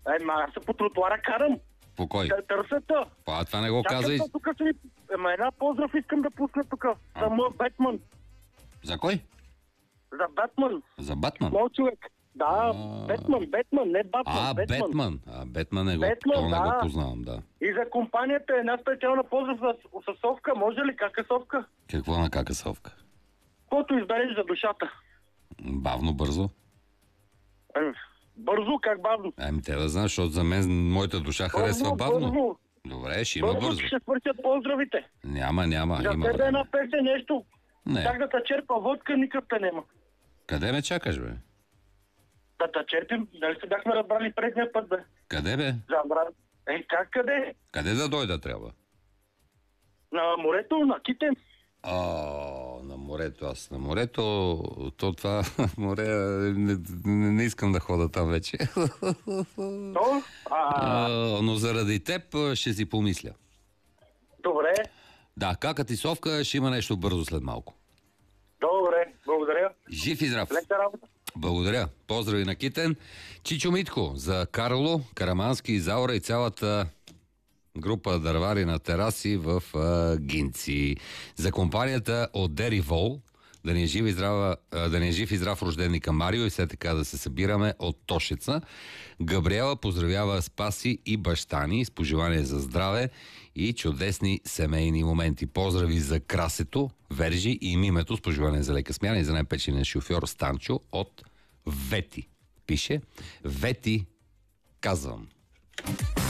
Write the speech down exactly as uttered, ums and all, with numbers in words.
Е, ма аз по тротуара карам. По кой? Тъ- Търсата. А това не го каза и... Чакай, тук си... Ема една поздрав искам да пусна тук. За моя Бетман. За кой? За Бетман. За Батман? Мой човек. Да, А. Бетман, Бетман, не Батман. А, Бетман. Бетман. А, Бетман не го, Бетман, то не го да. познавам, да. И за компанията една специална поздрав за, за совка. Може ли? Как е совка? Какво на какасовка? Каквото избереш за душата. Бавно, бързо? Е, бързо, как бавно? Ами те да знаеш, защото за мен моята душа харесва бавно. Бързо, Добре, ще има бързо, бързо. ще свършат поздравите. Няма, няма, За има тебе една време. песен нещо. Не. Как да те черпа водка, никак те нема. Къде ме чакаш, бе? Да те черпим, дали се бяхме разбрали предния път, бе? Къде, бе? Забра... Е, как къде? Къде да дойда трябва? На морето, на Китен. А, на морето. Аз на морето, то това море, не, не, не искам да хода там вече. То? А, А, но заради теб ще си помисля. добре, Да, кака ти совка, ще има нещо бързо след малко. добре, благодаря. Жив и здрав! Лека работа. Благодаря. Поздрави на Китен. Чичо Митко за Карло, Карамански, Заура и цялата група дървари на тераси в а, Гинци. За компанията от Дери Вол, да ни е жив и здрав, да ни е жив и здрав рожденика Марио и все така да се събираме от Тошица. Габриела поздравява Спаси и баща ни с пожелание за здраве и чудесни семейни моменти. Поздрави за Красето, Вержи и Мимето с пожелание за лека смяна и за най-печения шофьор Станчо от Вети. Пише: Вети, казвам.